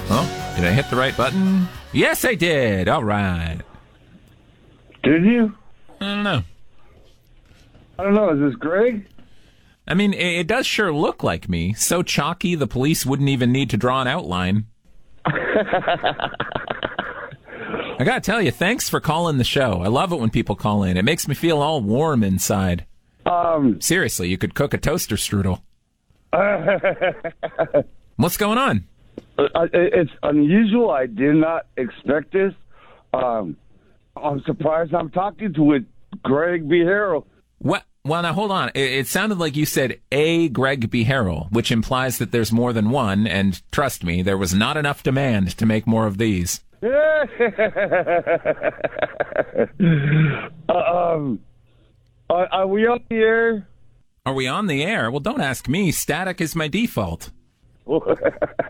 Oh, did I hit the right button? Yes, I did. All right. Did you? I don't know. I don't know. Is this Greg? I mean, it does sure look like me. So chalky, the police wouldn't even need to draw an outline. I gotta tell you, thanks for calling the show. I love it when people call in. It makes me feel all warm inside. Seriously, you could cook a toaster strudel. What's going on? It's unusual. I did not expect this. I'm surprised I'm talking with Greg B. Harrell. What? Well, now, hold on. It sounded like you said a Greg B. Harrell, which implies that there's more than one, and trust me, there was not enough demand to make more of these. Are we on the air? Are we on the air? Well, don't ask me. Static is my default.